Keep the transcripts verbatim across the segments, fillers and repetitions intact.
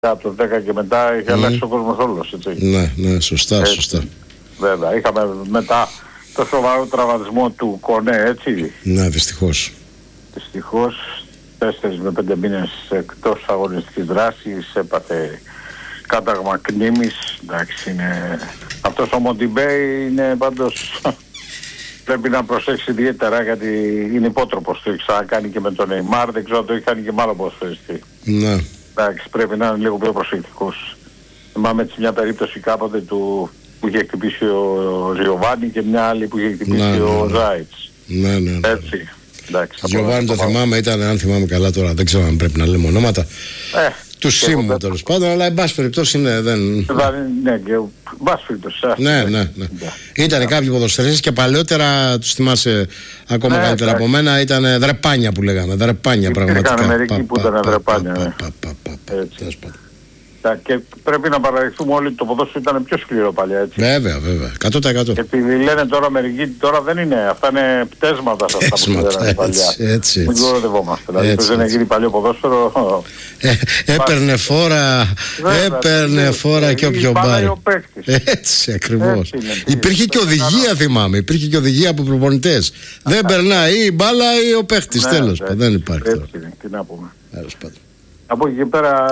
Από το δέκα και μετά είχε mm. αλλάξει ο κόσμος όλος, έτσι. Ναι, ναι, σωστά, έτσι, σωστά. Βέβαια, είχαμε μετά το σοβαρό τραυματισμό του Κονέ, έτσι. Ναι, δυστυχώς. Δυστυχώς, τέσσερις με πέντε μήνες εκτός αγωνιστικής δράσης, έπαθε κάταγμα κνήμης. Εντάξει, είναι... αυτός ο Μοντιμπέ είναι πάντως... πρέπει να προσέξει ιδιαίτερα γιατί είναι υπότροπος. Το έχει ξανακάνει και με τον Νεϊμάρ, δεν ξέρω αν το έχει κάνει και με άλλο ποδοσφαιριστή. Ναι. Εντάξει, πρέπει να είναι λίγο πιο προσεκτικός. Θυμάμαι έτσι μια περίπτωση κάποτε του που είχε χτυπήσει ο Ζιοβάνι και μια άλλη που είχε χτυπήσει ναι, ο ναι, Ζάιτς. Ναι, ναι, ναι. Έτσι. Εντάξει. Ζιοβάνι το θυμάμαι, ήταν, αν θυμάμαι καλά τώρα, δεν ξέρω αν πρέπει να λέμε ονόματα. Ε, του Σίμου τέλος πάντων, αλλά εν πάση περιπτώσει είναι. Δεν... ναι, και εν πάση περιπτώσει. Ναι, ναι, ναι. Ήταν κάποιοι ποδοσφαιριστές και παλαιότερα, τους θυμάσαι ακόμα ναι, καλύτερα από μένα, ήταν δρεπάνια που λέγαμε. Δρεπάνια πραγματικά. Ήταν μερικοί που ήταν δρεπάνια. Έτσι. Και πρέπει να παραδεχθούμε όλοι ότι το ποδόσφαιρο ήταν πιο σκληρό παλιά, έτσι. Βέβαια, βέβαια. εκατό τοις εκατό. Επειδή λένε τώρα μερικοί, τώρα δεν είναι. Αυτά είναι πτέσματα σε αυτά που λέγανε παλιά. Έτσι, έτσι. Μην κοροδευόμαστε. Δηλαδή, δεν έχει γίνει παλιό ποδόσφαιρο. Ε, έπαιρνε φόρα, βέβαια, έπαιρνε βέβαια, φόρα και όποιο μπάρει. Έτσι, ακριβώς. Υπήρχε και οδηγία, θυμάμαι. Υπήρχε και οδηγία από προπονητές. Δεν περνάει ή η μπάλα ή ο παίχτης. Τέλος. Δεν υπάρχει τώρα. Τι να πούμε. Από εκεί πέρα.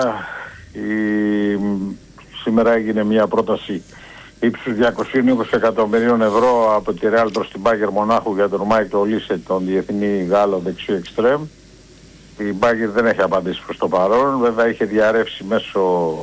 Η... Σήμερα έγινε μια πρόταση ύψους διακόσια είκοσι εκατομμυρίων ευρώ από τη Ρεάλ προς την Μπάγερ Μονάχου για τον Μάικλ Ολίσε, τον διεθνή Γάλλο δεξιό εξτρέμ. Η Μπάγερ δεν έχει απαντήσει προς το παρόν. Βέβαια είχε διαρρεύσει μέσω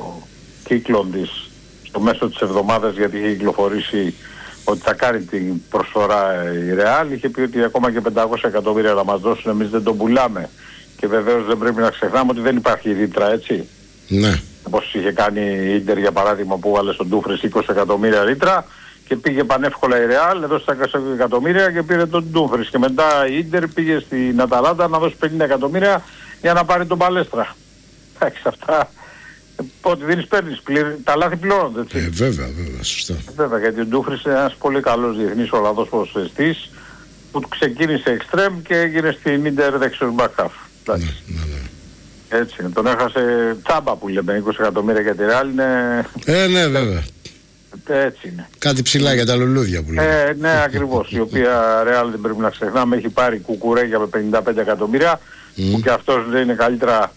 κύκλων της στο μέσο της εβδομάδας, γιατί είχε κυκλοφορήσει ότι θα κάνει την προσφορά η Ρεάλ. Είχε πει ότι ακόμα και πεντακόσια εκατομμύρια να μας δώσουν, εμείς δεν τον πουλάμε. Και βεβαίως δεν πρέπει να ξεχνάμε ότι δεν υπάρχει ρήτρα, έτσι. Ναι. Όπως είχε κάνει η Ίντερ για παράδειγμα, που βάλε στον Ντούφρις είκοσι εκατομμύρια ρήτρα και πήγε πανεύκολα η Ρεάλ, έδωσε τα είκοσι εκατομμύρια και πήρε τον Ντούφρις. Και μετά η Ίντερ πήγε στην Αταλάντα να δώσει πενήντα εκατομμύρια για να πάρει τον Παλέστρα. Εντάξει, αυτά. Ό,τι δίνεις παίρνεις, τα λάθη πληρώνονται, έτσι. Ε, βέβαια, βέβαια, σωστά. Ε, βέβαια, γιατί ο Ντούφρις είναι ένας πολύ καλός διεθνής Ολλανδός ποδοσφαιριστής που ξεκίνησε εξτρέμ και έγινε στην Ίντερ δεξιός μπακχάφ. Ναι, ναι, ναι. Έτσι, τον έχασε τσάμπα που λέμε, είκοσι εκατομμύρια για τη Ρεάλ είναι... Ε, ναι, βέβαια. Έτσι είναι. Κάτι ψηλά για τα λουλούδια που λέμε. Ε, ναι, ακριβώς. Η οποία Ρεάλ δεν πρέπει να ξεχνάμε, έχει πάρει Κουκουρέγια με πενήντα πέντε εκατομμύρια, mm. που και αυτός δεν είναι καλύτερα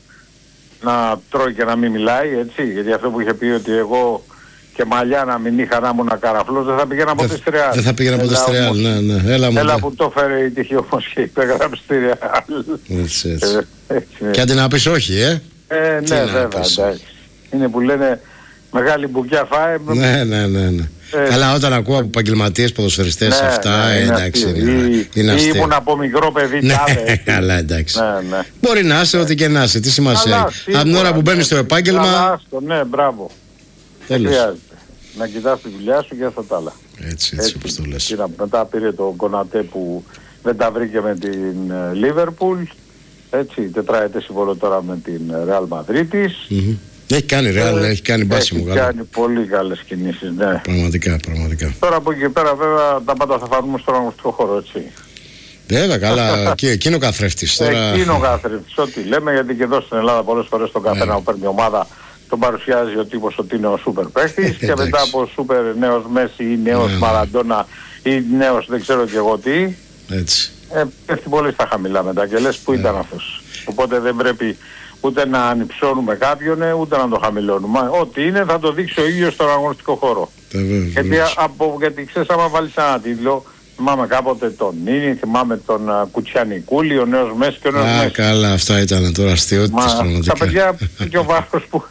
να τρώει και να μην μιλάει, έτσι. Γιατί αυτό που είχε πει ότι εγώ και μαλλιά να μην είχα να ήμουν καραφλός, δεν θα πήγαινα ποτέ στη Ρεάλ. Δεν θα πήγαινα ποτέ στη Ρεάλ, ναι, ναι. Έλα, Έλα που το φέρε η τύχη όμως και υπέγραψε στη Ρεάλ. Έτσι, έτσι. Ε, έτσι και αντί να πεις όχι, ε. Ε, ναι, βέβαια, εντάξει. Είναι που λένε μεγάλη μπουκιά φάε. Ναι, ναι, ναι, ναι. Ε, καλά, όταν ακούω από επαγγελματίες ποδοσφαιριστές ναι, αυτά, ναι, ε, εντάξει, αυτή. είναι, ή, είναι αστείο. Ή ήμουν από μικρό παιδί, ναι, τάδε. καλά, εντάξει. Ναι, ναι. Μπορεί να είσαι ό,τι και να είσαι, τι σημασία έχει. Από την ώρα που μπαίνεις στο επάγγελμα... Καλά, ναι, μπράβο. Τέλος. Να κοιτάς τη δουλειά σου και αυτά τα άλλα. Έτσι, έτσι, όπως το λες. Μετά πήρε τον Κονατέ που δεν τα βρήκε με την Λίβερπουλ. Έτσι, τετράετες συμβόλαιο τώρα με την Ρεάλ Μαδρίτης. Mm-hmm. Έχει κάνει Ρεάλ, ε, έχει κάνει μπάσιμο καλό. Έχει κάνει πολύ καλές κινήσεις, ναι. Πραγματικά, πραγματικά. Τώρα από εκεί πέρα βέβαια τα πάντα θα φανούμε στον αγωνιστικό χώρο, έτσι. Βέβαια, καλά, και εκείνο ο καθρέφτης. Τώρα... Εκείνο ο καθρέφτης, ό,τι λέμε, γιατί και εδώ στην Ελλάδα πολλές φορές τον καθένα που παίρνει ομάδα τον παρουσιάζει ο τύπος ότι είναι ο σούπερ παίχτης και μετά από σούπερ νέος Μέση ή νέος Μαραντόνα ή νέος δεν ξέρω και εγώ τι. Έτσι. Ε, πέφτει πολύ στα χαμηλά μετά και λες που ήταν αυτός. Οπότε δεν πρέπει ούτε να ανυψώνουμε κάποιον ούτε να το χαμηλώνουμε. Ό,τι είναι θα το δείξει ο ίδιος στον αγωνιστικό χώρο. Γιατί, από, γιατί ξέρεις άμα βάλεις ένα τίτλο, θυμάμαι κάποτε τον Νίνη, θυμάμαι τον uh, Κουτσιανικούλη, ο νέος Μέση και ο νέος Μέση. Α, καλά, αυτά ήταν τώρα αστείωτες πραγματικά. Τα παιδιά και ο βάρος που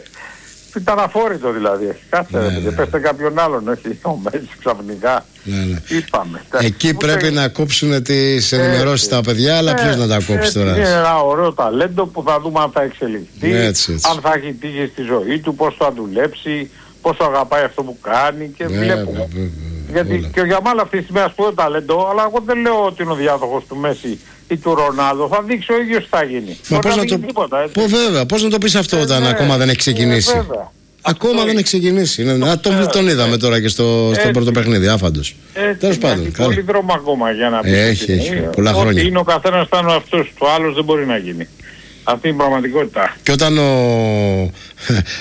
ήταν αφόρητο δηλαδή. Κάτσε ναι, ρε παιδιά, ναι. Πέστε κάποιον άλλον, όχι ο Μέση ξαφνικά. Ναι, ναι. Είπαμε. Εκεί ούτε... πρέπει να κόψουν τις ενημερώσεις τα παιδιά, αλλά ναι, ποιος να τα κόψει έτσι, τώρα. Είναι ένα ωραίο ταλέντο που θα δούμε αν θα εξελιχθεί, ναι, έτσι, έτσι. αν θα έχει τύχει στη ζωή του, πώς θα δουλέψει, πόσο αγαπάει αυτό που κάνει και ναι, βλέπουμε. Ναι, ναι, ναι. Γιατί όλα. Και ο Γιαμάλ αυτή τη στιγμή ας πούμε ταλέντο, αλλά εγώ δεν λέω ότι είναι ο διάδοχος του Μέση ή του Ρονάλντο. Θα δείξει ο ίδιος τι θα γίνει. Μα πώς να, το... τίποτα, πω, βέβαια, πώς να το πεις αυτό ε, όταν ναι, ακόμα δεν έχει ξεκινήσει. Ε, ακόμα αυτό δεν έχει ξεκινήσει. Είναι... Α, τον, τον είδαμε τώρα και στο, στο πρώτο παιχνίδι, άφαντος. Τέλος πάντων. Έχει πολύ δρόμο ακόμα για να πει. Έχει, έχει. Πολλά χρόνια. Ό,τι είναι ο καθένας θα είναι αυτός, το άλλος δεν μπορεί να γίνει. Αυτή είναι η πραγματικότητα. Και όταν ο,